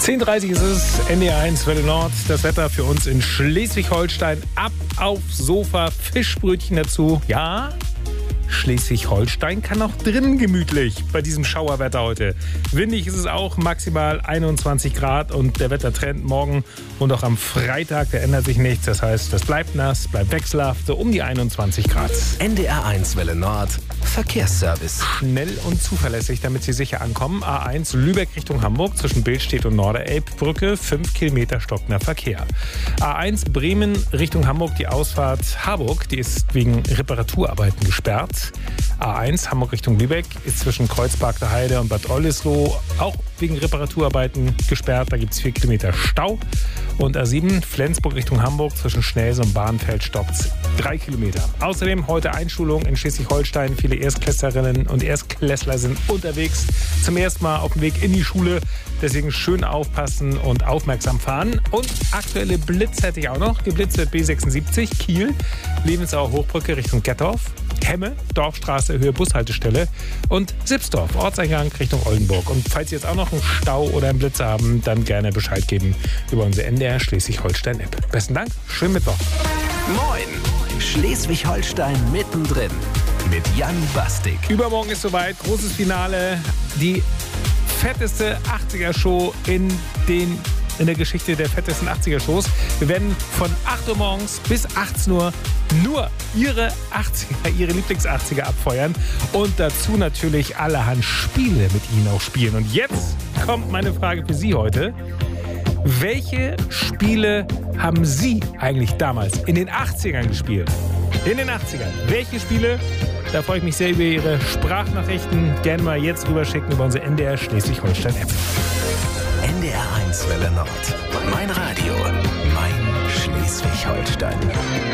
10:30 ist es, NDR1 Welle Nord. Das Wetter für uns in Schleswig-Holstein. Ab aufs Sofa, Fischbrötchen dazu. Ja, Schleswig-Holstein kann auch drinnen gemütlich bei diesem Schauerwetter heute. Windig ist es auch, maximal 21 Grad und der Wettertrend morgen und auch am Freitag, der ändert sich nichts. Das heißt, das bleibt nass, bleibt wechselhaft, so um die 21 Grad. NDR1 Welle Nord, Verkehrsservice. Schnell und zuverlässig, damit Sie sicher ankommen. A1 Lübeck Richtung Hamburg zwischen Billstedt und Norderelbbrücke, 5 Kilometer stockender Verkehr. A1 Bremen Richtung Hamburg, die Ausfahrt Harburg, die ist wegen Reparaturarbeiten gesperrt. A1 Hamburg Richtung Lübeck ist zwischen Kreuzberg der Heide und Bad Oldesloe auch wegen Reparaturarbeiten gesperrt. Da gibt es 4 Kilometer Stau. Und A7 Flensburg Richtung Hamburg zwischen Schnelse und Bahnfeld stoppt 3 Kilometer. Außerdem heute Einschulung in Schleswig-Holstein. Viele Erstklässlerinnen und Erstklässler sind unterwegs. Zum ersten Mal auf dem Weg in die Schule. Deswegen schön aufpassen und aufmerksam fahren. Und aktuelle Blitz hätte ich auch noch. Geblitzt wird B76 Kiel, Lebensauer Hochbrücke Richtung Gettorf. Hemme, Dorfstraße, Höhe Bushaltestelle und Sipsdorf, Ortseingang Richtung Oldenburg. Und falls Sie jetzt auch noch einen Stau oder einen Blitz haben, dann gerne Bescheid geben über unsere NDR Schleswig-Holstein-App. Besten Dank, schönen Mittwoch. Moin, Schleswig-Holstein mittendrin mit Jan Bastik. Übermorgen ist soweit, großes Finale, die fetteste 80er-Show in der Geschichte der fettesten 80er-Shows. Wir werden von 8 Uhr morgens bis 18 Uhr nur Ihre Lieblings-80er abfeuern und dazu natürlich allerhand Spiele mit Ihnen auch spielen. Und jetzt kommt meine Frage für Sie heute. Welche Spiele haben Sie eigentlich damals in den 80ern gespielt? In den 80ern. Welche Spiele? Da freue ich mich sehr über Ihre Sprachnachrichten. Gerne mal jetzt rüberschicken über unsere NDR Schleswig-Holstein-App. NDR1 Welle Nord. Mein Radio, mein Schleswig-Holstein.